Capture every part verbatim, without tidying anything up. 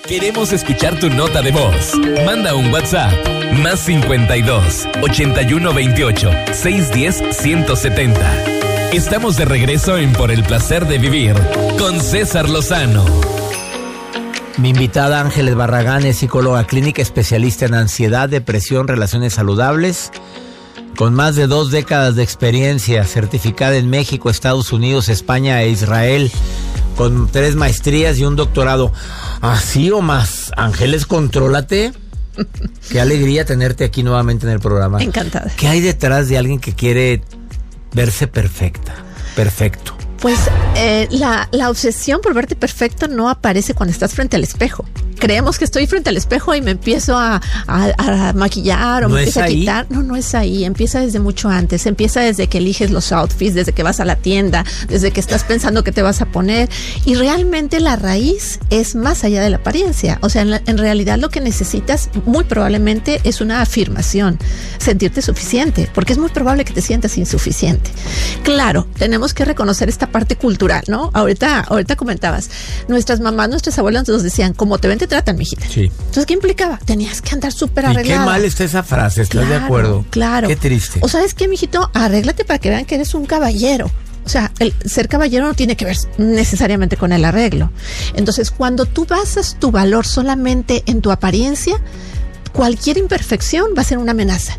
Queremos escuchar tu nota de voz. Manda un WhatsApp. Más cincuenta y dos, ochenta y uno veintiocho, seiscientos diez, ciento setenta. Estamos de regreso en Por el Placer de Vivir con César Lozano. Mi invitada Ángeles Barragán es psicóloga clínica especialista en ansiedad, depresión, relaciones saludables, con más de dos décadas de experiencia, certificada en México, Estados Unidos, España e Israel, con tres maestrías y un doctorado. ¿Así o más? Ángeles, contrólate. Qué alegría tenerte aquí nuevamente en el programa. Encantada. ¿Qué hay detrás de alguien que quiere verse perfecta? Perfecto. Pues eh, la, la obsesión por verte perfecto no aparece cuando estás frente al espejo. Creemos que estoy frente al espejo y me empiezo a, a, a maquillar o ¿No me empiezo a ahí? quitar. No, no es ahí. Empieza desde mucho antes. Empieza desde que eliges los outfits, desde que vas a la tienda, desde que estás pensando qué te vas a poner. Y realmente la raíz es más allá de la apariencia. O sea, en, la, en realidad lo que necesitas muy probablemente es una afirmación, sentirte suficiente, porque es muy probable que te sientas insuficiente. Claro, tenemos que reconocer esta parte cultural, ¿no? Ahorita, ahorita comentabas, nuestras mamás, nuestras abuelas nos decían, como te ven, te tratan, mijita. Sí. Entonces, ¿qué implicaba? Tenías que andar súper Y arreglada. qué mal está esa frase, ¿estás Claro, de acuerdo? Claro. Qué triste. O ¿sabes qué, mijito? Arréglate para que vean que eres un caballero. O sea, el ser caballero no tiene que ver necesariamente con el arreglo. Entonces, cuando tú basas tu valor solamente en tu apariencia, cualquier imperfección va a ser una amenaza.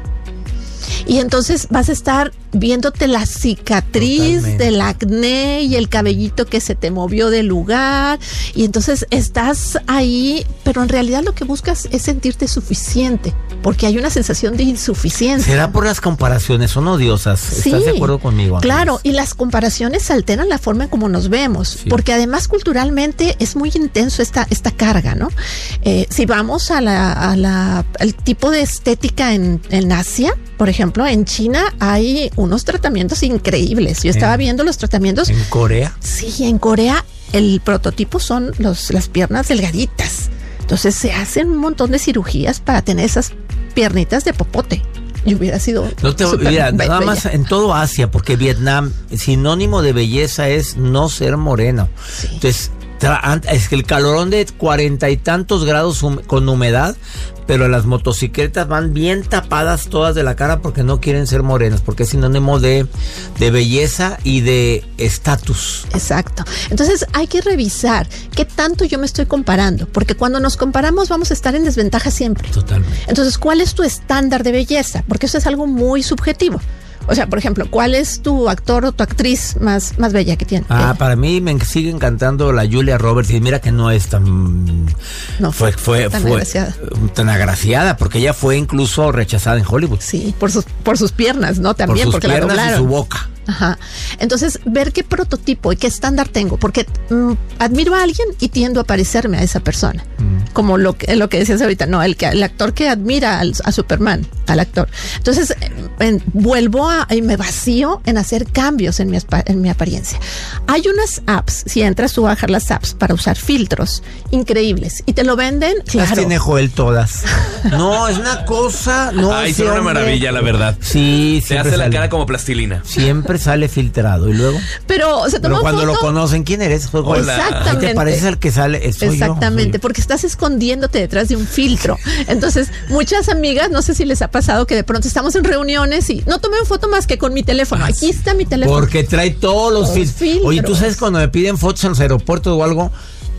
Y entonces vas a estar viéndote la cicatriz Totalmente. Del acné y el cabellito que se te movió del lugar. Y entonces estás ahí, pero en realidad lo que buscas es sentirte suficiente, porque hay una sensación de insuficiencia. ¿Será por las comparaciones? Son odiosas. Sí, ¿Estás de acuerdo conmigo, Ángeles? Claro, y las comparaciones alteran la forma en cómo nos vemos, sí. Porque además culturalmente es muy intenso esta, esta carga, ¿no? Eh, si vamos a la, a la, al tipo de estética en, en Asia, por ejemplo, en China hay unos tratamientos increíbles. Yo estaba ¿En, viendo los tratamientos. ¿En Corea? Sí, en Corea el prototipo son los, las piernas delgaditas. Entonces se hacen un montón de cirugías para tener esas piernitas de popote. Y hubiera sido no te, mira, be- nada bella. más en todo Asia, porque Vietnam, sinónimo de belleza es no ser moreno. Sí. Entonces, tra- es que el calorón de cuarenta y tantos grados hum- con humedad, pero las motocicletas van bien tapadas todas de la cara porque no quieren ser morenas, porque es sinónimo de, de belleza y de estatus. Exacto. Entonces hay que revisar qué tanto yo me estoy comparando, porque cuando nos comparamos vamos a estar en desventaja siempre. Totalmente. Entonces, ¿cuál es tu estándar de belleza? Porque eso es algo muy subjetivo. O sea, por ejemplo, ¿cuál es tu actor o tu actriz más, más bella que tiene? Ah, eh, para mí me sigue encantando la Julia Roberts, y mira que no es tan no, fue fue tan fue agraciada. tan agraciada, porque ella fue incluso rechazada en Hollywood. Sí, por sus por sus piernas, ¿no? También por sus porque piernas la y doblaron. su boca. Ajá. Entonces, ver qué prototipo y qué estándar tengo, porque mm, admiro a alguien y tiendo a parecerme a esa persona. Mm. Como lo que, lo que decías ahorita, no, el que el actor que admira al, a Superman, al actor. Entonces, en, vuelvo a, y me vacío en hacer cambios en mi, en mi apariencia. Hay unas apps, si entras tú a bajar las apps para usar filtros increíbles y te lo venden, claro. Las tiene Joel todas. No, es una cosa, no. Ay, son una hombre. maravilla, la verdad. Sí, se hace sale. la cara como plastilina. Siempre sale filtrado y luego. Pero se toma Pero cuando foto, lo conocen, ¿quién eres? Pues, Hola. Exactamente. ¿Te pareces al que sale? Soy Exactamente, yo, porque estás escondiéndote detrás de un filtro. Entonces, muchas amigas, no sé si les ha pasado que de pronto estamos en reuniones y no tomé foto más que con mi teléfono. Aquí está mi teléfono. Porque trae todos los, Los fil- filtros. Oye, ¿tú sabes cuando me piden fotos en los aeropuertos o algo?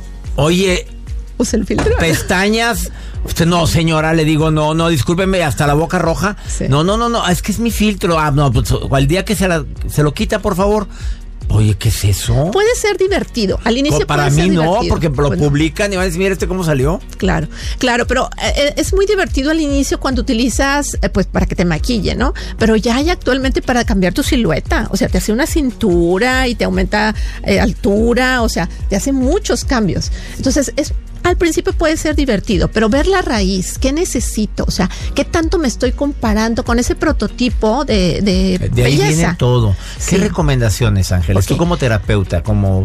Oye, Usa el filtro. pestañas. Usted, no, señora, le digo, no, no, discúlpeme, hasta la boca roja. Sí. No, no, no, no, es que es mi filtro. Ah, no, pues al día que se, la, se lo quita, por favor. Oye, ¿qué es eso? Puede ser divertido. Al inicio Para puede mí ser no, divertido. porque lo Pues no. publican y van a decir, mira este cómo salió. Claro, claro, pero eh, es muy divertido al inicio cuando utilizas, eh, pues para que te maquille, ¿no? Pero ya hay actualmente para cambiar tu silueta, o sea, te hace una cintura y te aumenta eh, altura, o sea, te hace muchos cambios. Entonces, es al principio puede ser divertido, pero ver la raíz, ¿qué necesito? O sea, ¿qué tanto me estoy comparando con ese prototipo de, de, De ahí belleza? viene todo. Sí. ¿Qué recomendaciones, Ángeles? Okay. Tú como terapeuta, como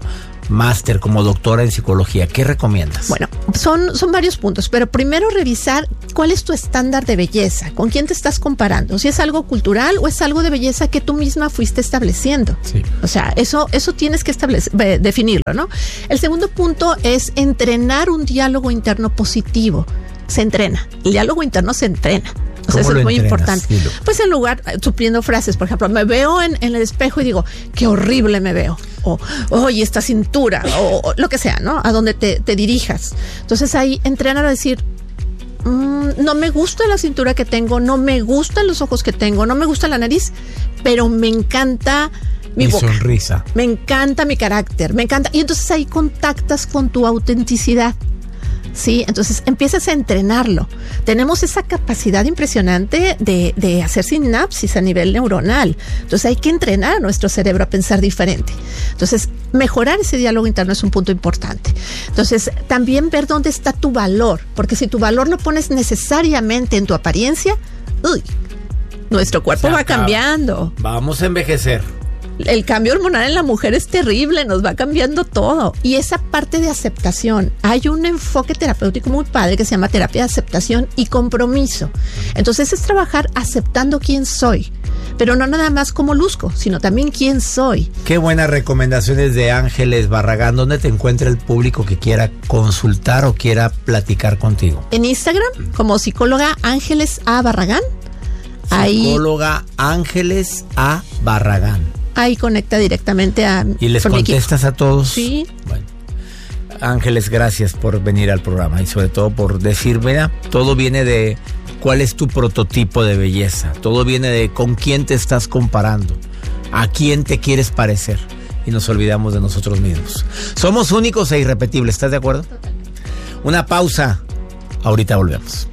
máster, como doctora en psicología, ¿qué recomiendas? Bueno, son, son varios puntos, pero primero revisar cuál es tu estándar de belleza, con quién te estás comparando, si es algo cultural o es algo de belleza que tú misma fuiste estableciendo. Sí. O sea, eso, eso tienes que establecer, definirlo, ¿no? El segundo punto es entrenar un diálogo interno positivo. Se entrena, el diálogo interno se entrena. O sea, eso es muy importante. Dilo. Pues en lugar, supliendo frases, por ejemplo, me veo en, en el espejo y digo, qué horrible me veo. O, oye, esta cintura, o, o lo que sea, ¿no? A donde te, te dirijas. Entonces ahí entrenar a decir, mmm, no me gusta la cintura que tengo, no me gustan los ojos que tengo, no me gusta la nariz, pero me encanta mi, mi boca. sonrisa. Me encanta mi carácter, me encanta. Y entonces ahí contactas con tu autenticidad. Sí, entonces empiezas a entrenarlo. Tenemos esa capacidad impresionante de, de hacer sinapsis a nivel neuronal. Entonces hay que entrenar a nuestro cerebro a pensar diferente. Entonces, mejorar ese diálogo interno es un punto importante. Entonces, también ver dónde está tu valor, porque si tu valor lo pones necesariamente en tu apariencia, uy, nuestro cuerpo va cambiando. Vamos a envejecer. El cambio hormonal en la mujer es terrible, nos va cambiando todo. Y esa parte de aceptación, hay un enfoque terapéutico muy padre que se llama terapia de aceptación y compromiso. Entonces es trabajar aceptando quién soy, pero no nada más como luzco, sino también quién soy. Qué buenas recomendaciones de Ángeles Barragán. ¿Dónde te encuentra el público que quiera consultar o quiera platicar contigo? En Instagram, como psicóloga Ángeles A. Barragán. Psicóloga Ahí, Ángeles A. Barragán. Ahí conecta directamente a... ¿Y les contestas a todos? Sí. Bueno. Ángeles, gracias por venir al programa y sobre todo por decir, mira, todo viene de cuál es tu prototipo de belleza. Todo viene de con quién te estás comparando, a quién te quieres parecer. Y nos olvidamos de nosotros mismos. Somos únicos e irrepetibles, ¿estás de acuerdo? Totalmente. Una pausa. Ahorita volvemos.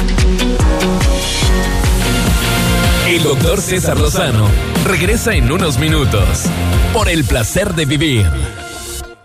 El doctor César Lozano regresa en unos minutos por el placer de vivir.